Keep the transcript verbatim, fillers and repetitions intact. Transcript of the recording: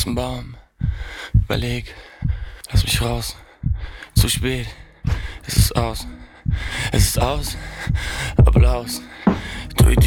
Nächsten Baum, überleg, lass mich raus. Zu spät, es ist aus, es ist aus, Applaus.